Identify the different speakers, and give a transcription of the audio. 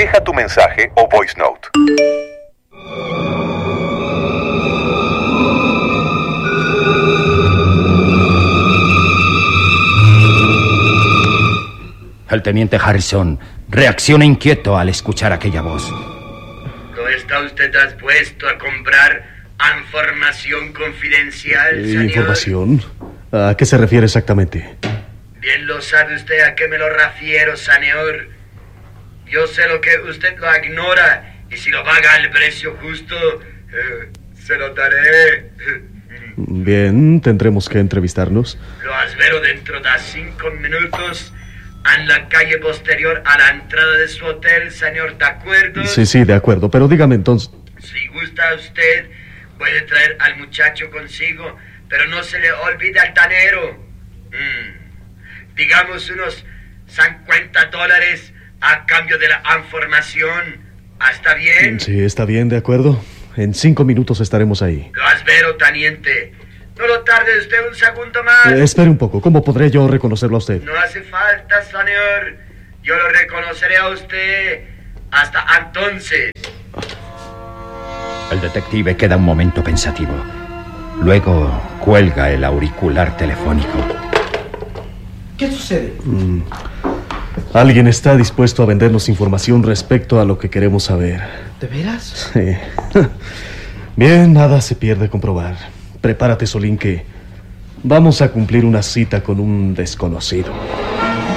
Speaker 1: Deja tu mensaje o voice note.
Speaker 2: El teniente Harrison reacciona inquieto al escuchar aquella voz.
Speaker 3: ¿No está usted dispuesto a comprar información confidencial, señor?
Speaker 4: ¿Información? ¿A qué se refiere exactamente?
Speaker 3: Bien lo sabe usted a qué me lo refiero, señor. Yo sé lo que usted lo ignora, y si lo paga al precio justo, se lo daré.
Speaker 4: Bien, tendremos que entrevistarnos.
Speaker 3: Lo espero dentro de 5 minutos en la calle posterior a la entrada de su hotel, señor, ¿de acuerdo?
Speaker 4: Sí, de acuerdo, pero dígame entonces...
Speaker 3: Si gusta usted, puede traer al muchacho consigo, pero no se le olvide al tanero. Digamos unos $50 a cambio de la información. ¿Está bien?
Speaker 4: Sí, está bien, de acuerdo. En 5 minutos estaremos ahí.
Speaker 3: Lo espero, teniente. No lo tarde usted un segundo más.
Speaker 4: Espere un poco, ¿cómo podré yo reconocerlo a usted?
Speaker 3: No hace falta, señor. Yo lo reconoceré a usted hasta entonces.
Speaker 2: El detective queda un momento pensativo. Luego cuelga el auricular telefónico.
Speaker 5: ¿Qué sucede?
Speaker 4: Alguien está dispuesto a vendernos información respecto a lo que queremos saber.
Speaker 5: ¿De veras?
Speaker 4: Sí. Bien, nada se pierde comprobar. Prepárate, Solín, que vamos a cumplir una cita con un desconocido.